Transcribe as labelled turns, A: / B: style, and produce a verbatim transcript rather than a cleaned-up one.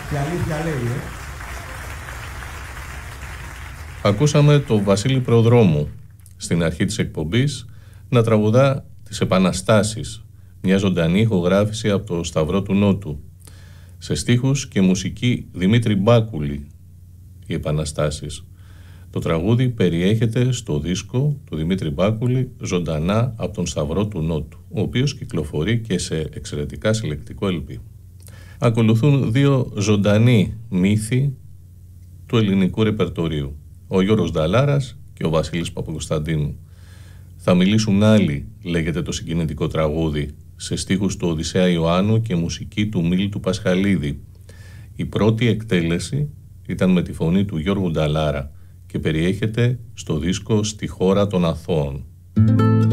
A: Η αλήθεια λέει, ε.
B: Ακούσαμε το Βασίλη Προδρόμου στην αρχή της εκπομπής να τραγουδά τις Επαναστάσεις, μια ζωντανή ηχογράφηση από το Σταυρό του Νότου. Σε στίχους και μουσική Δημήτρη Μπάκουλη, οι Επαναστάσεις. Το τραγούδι περιέχεται στο δίσκο του Δημήτρη Μπάκουλη «Ζωντανά από τον Σταυρό του Νότου», ο οποίος κυκλοφορεί και σε εξαιρετικά συλλεκτικό ελ πι. Ακολουθούν δύο ζωντανοί μύθοι του ελληνικού ρεπερτορίου, ο Γιώργος Νταλάρας και ο Βασίλης Παπακοσταντίνου. «Θα μιλήσουν άλλοι», λέγεται το συγκινητικό τραγούδι, σε στίχους του Οδυσσέα Ιωάννου και μουσική του Μίλη του Πασχαλίδη. Η πρώτη εκτέλεση ήταν με τη φωνή του Γιώργου Νταλάρα και περιέχεται στο δίσκο «Στη χώρα των Αθώων».